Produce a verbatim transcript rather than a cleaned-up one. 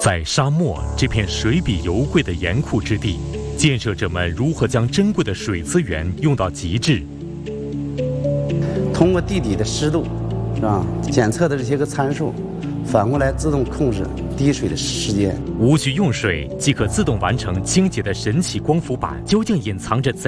在沙漠这片水比油贵的盐库之地，建设者们如何将珍贵的水资源用到极致？ 通过地底的湿度，是吧？检测的这些个参数，反过来自动控制滴水的时间。 无需用水即可自动完成清洁的神奇光伏板，究竟隐藏着怎